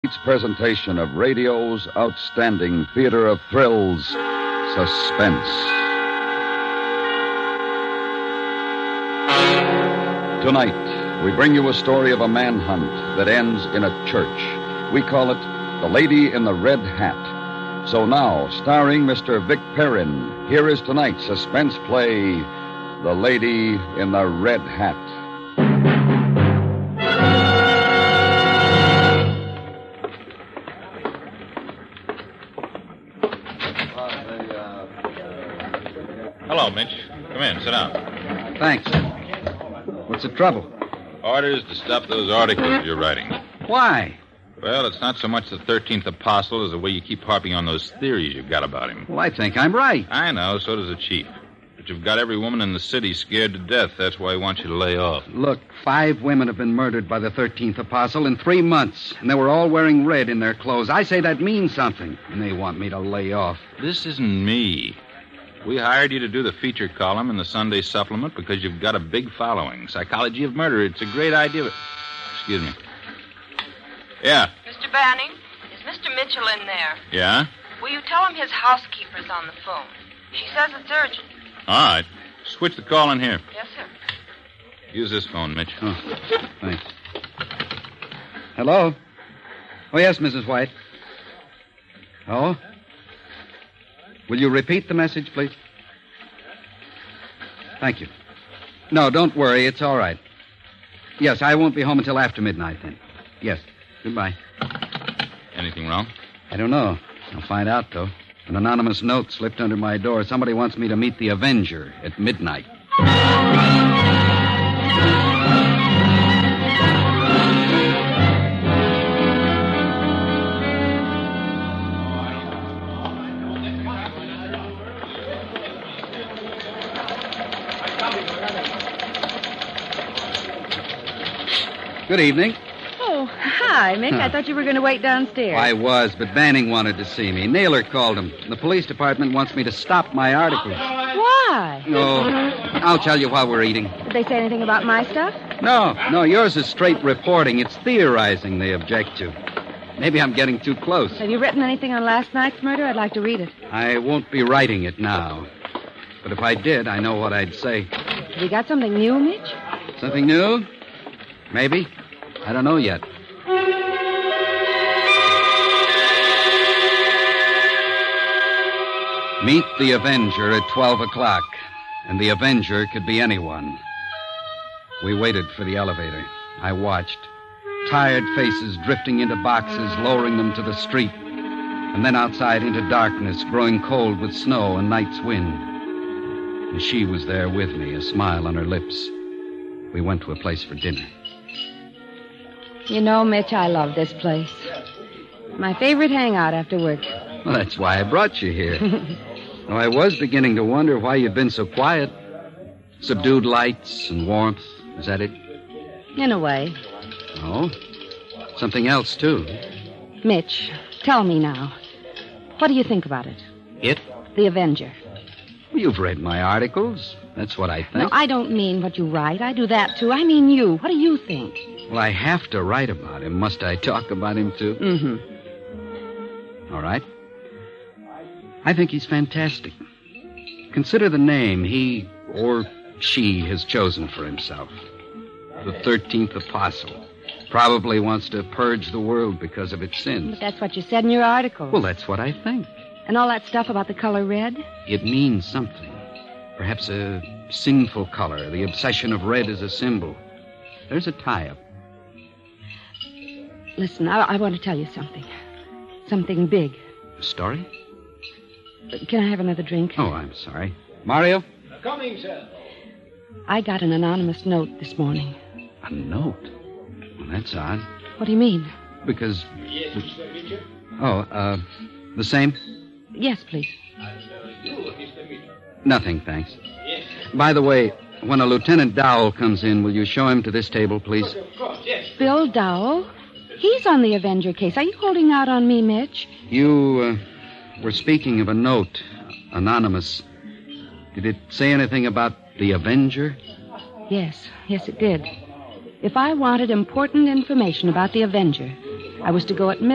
Presentation of radio's outstanding theater of thrills, Suspense. Tonight, we bring you a story of a manhunt that ends in a church. We call it The Lady in the Red Hat. So now, starring Mr. Vic Perrin, here is tonight's suspense play, The Lady in the Red Hat. Hello, Mitch. Come in, sit down. Thanks. What's the trouble? Orders to stop those articles you're writing. Why? Well, it's not so much the 13th apostle as the way you keep harping on those theories you've got about him. Well, I think I'm right. I know, so does the chief. But you've got every woman in the city scared to death. That's why he wants you to lay off. Look, 5 women have been murdered by the 13th apostle in 3 months, and they were all wearing red in their clothes. I say that means something, and they want me to lay off. This isn't me. We hired you to do the feature column in the Sunday supplement because you've got a big following. Psychology of Murder. It's a great idea, but... Excuse me. Yeah. Mr. Banning, is Mr. Mitchell in there? Yeah? Will you tell him his housekeeper's on the phone? She says it's urgent. All right. Switch the call in here. Yes, sir. Use this phone, Mitch. Oh, thanks. Hello? Oh, yes, Mrs. White. Oh? Will you repeat the message, please? Thank you. No, don't worry. It's all right. Yes, I won't be home until after midnight, then. Yes. Goodbye. Anything wrong? I don't know. I'll find out, though. An anonymous note slipped under my door. Somebody wants me to meet the Avenger at midnight. Good evening. Oh, hi, Mick. I thought you were going to wait downstairs. I was, but Banning wanted to see me. Naylor called him. The police department wants me to stop my articles. Why? No, I'll tell you while we're eating. Did they say anything about my stuff? No, yours is straight reporting. It's theorizing they object to. Maybe I'm getting too close. Have you written anything on last night's murder? I'd like to read it. I won't be writing it now. But if I did, I know what I'd say. Have you got something new, Mitch? Something new? Maybe. I don't know yet. Meet the Avenger at 12 o'clock. And the Avenger could be anyone. We waited for the elevator. I watched. Tired faces drifting into boxes, lowering them to the street. And then outside into darkness, growing cold with snow and night's wind. And she was there with me, a smile on her lips. We went to a place for dinner. You know, Mitch, I love this place. My favorite hangout after work. Well, that's why I brought you here. Though I was beginning to wonder why you've been so quiet. Subdued lights and warmth. Is that it? In a way. Oh? Something else, too. Mitch, tell me now. What do you think about it? It? The Avenger. Well, you've read my articles. That's what I think. No, I don't mean what you write. I do that, too. I mean you. What do you think? Well, I have to write about him. Must I talk about him, too? Mm-hmm. All right. I think he's fantastic. Consider the name he or she has chosen for himself. The 13th Apostle. Probably wants to purge the world because of its sins. But that's what you said in your article. Well, that's what I think. And all that stuff about the color red? It means something. Perhaps a sinful color, the obsession of red as a symbol. There's a tie-up. Listen, I want to tell you something. Something big. A story? Can I have another drink? Oh, I'm sorry. Mario? Coming, sir. I got an anonymous note this morning. A note? Well, that's odd. What do you mean? Because... Yes, Mr. Mitchell. Oh, the same? Yes, please. You, Mr. Mitchell. Nothing, thanks. Yes. By the way, when a Lieutenant Dowell comes in, will you show him to this table, please? Of course, yes. Bill Dowell? He's on the Avenger case. Are you holding out on me, Mitch? You, were speaking of a note. Anonymous. Did it say anything about the Avenger? Yes, it did. If I wanted important information about the Avenger, I was to go at midnight.